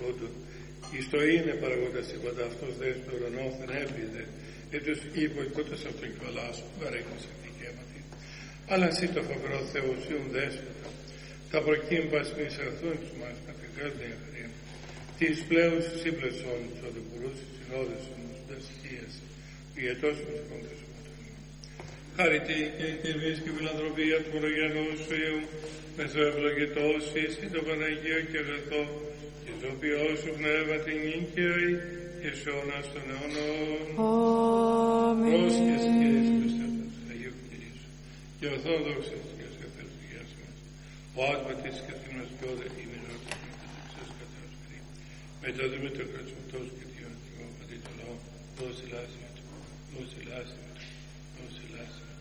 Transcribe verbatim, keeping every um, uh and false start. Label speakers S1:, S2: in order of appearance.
S1: τούτο. Εις το είναι παραγωγάς τίποτα, αυτός δε στο ουρανόθεν έπιδε, έτος υποϊκότας αυτόν κιόλας, παρέχουν σε δικαίωματι. Αλλά εσύ το φοβερό Θεοσίον δέσποτα, τα προκύμπας μη εισαχθούν τους μας, καθηγάζουν χρήμα. Τις πλέον σύμπλεσον τους οδηγουρούς, συνόδεσον τους δασχείας, ιετώσουν τους κόντρεσμότων. Χάρητη και τιμής και φιλανθρωπία του προγενού σου Υιού, μεσοευλογητός εις το Παναγίο και Ρεθό, και ζωοποιός σου πνεύμα την νίκαιη, και σε όνας των αιώνων.
S2: Αμήν.
S1: Πρόσχες Κύριε Χριστός, Αγίου Κυρίου, και ορθόδοξες και σκεφτές του Γειάς μας, ο άτματης και θύμνος και όδε ημερός και μεταξύς κατάρας κρή, μετά δε με το κρατσμωτός και διόν και μου απαντή το λαό, δώσε λάση με το, δώσε λάση με το, δώσε λάση με το.